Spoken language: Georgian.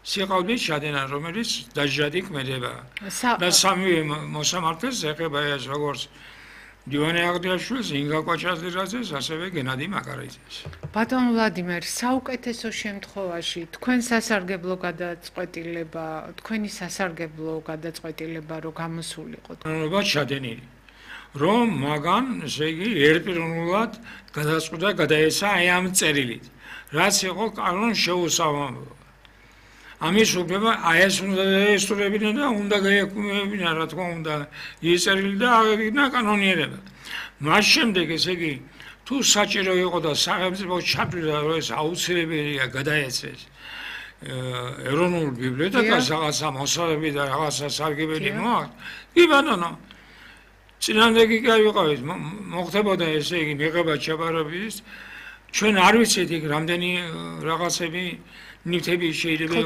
სიყალბის ჩადენა, რომელიც დაჟადი ქმედება. და სამივე მოსამართლეს ეხება ეს როგორც დივანე აღდიაშვილს, ინგა კვაჩაძირაძეს, ასევე გენადი მაკარაძეს. ბატონ ვლადიმერ, საუკეთესო შემთხვევაში თქვენი სასარგებლო გადაწყვეტილება რო გამოსულიყო. ნობა ჩადენილი. რომ მაგან, ესე იგი, ერთპიროვნულად გადაწყვიტა გადაეცა აი ამ წერილით. რაც იყო კანონ შეუსაბამო. ამის უფლება აი ეს უნდა დაესწრებინა და უნდა გაეკუმებინა, რა თქმა უნდა, ის წერილი და აღებინა კანონიერება. მას შემდეგ, ესე იგი, თუ საჭირო იყო და სახელმწიფო ჩათვლიდა, რომ ეს აუცილებელია გადაეცეს ეროვნულ ბიბლიოთეკას რაღაცა მოსალები და რაღაცა სარგებელი მოაქვს. კი ბატონო, წინამდე კი გავიყავით, მოხდებოდა ესე იგი მიღება ჩაბარების, ჩვენ არ ვიცით იქ რამდენი რაღაცები ნივთები შეიძლება